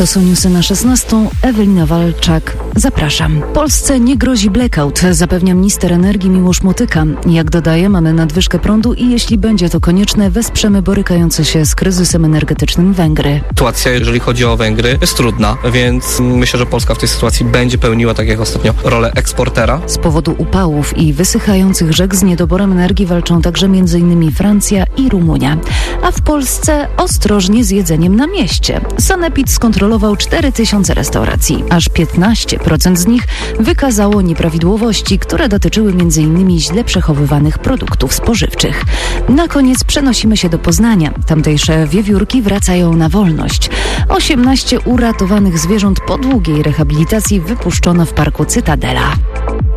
To są newsy na 16. Ewelina Walczak. Zapraszam. Polsce nie grozi blackout, zapewnia minister energii Miłosz Motyka. Jak dodaje, mamy nadwyżkę prądu i jeśli będzie to konieczne, wesprzemy borykające się z kryzysem energetycznym Węgry. Sytuacja, jeżeli chodzi o Węgry, jest trudna, więc myślę, że Polska w tej sytuacji będzie pełniła, tak jak ostatnio, rolę eksportera. Z powodu upałów i wysychających rzek z niedoborem energii walczą także m.in. Francja i Rumunia. A w Polsce ostrożnie z jedzeniem na mieście. Sanepid skontrolował 4000 restauracji. Aż 15% z nich wykazało nieprawidłowości, które dotyczyły m.in. źle przechowywanych produktów spożywczych. Na koniec przenosimy się do Poznania. Tamtejsze wiewiórki wracają na wolność. 18 uratowanych zwierząt po długiej rehabilitacji wypuszczono w parku Cytadela.